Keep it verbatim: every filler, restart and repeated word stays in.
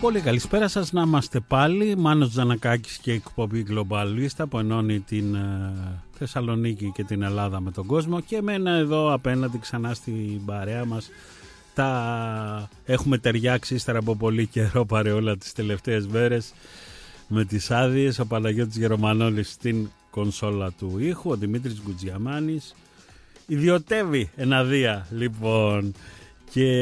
Πολύ καλησπέρα σας, να είμαστε πάλι. Μάνος Τζανακάκης και η εκπομπή Globalista που ενώνει την ε, Θεσσαλονίκη και την Ελλάδα με τον κόσμο, και εμένα εδώ απέναντι ξανά στην παρέα μας. Τα έχουμε ταιριάξει ύστερα από πολύ καιρό παρεόλα τις τελευταίες μέρες με τις άδειες. Ο Παναγιώτης Γερομανόλης στην κονσόλα του ήχου, ο Δημήτρης Γκουτζιαμάνης ιδιωτεύει εναδία λοιπόν, και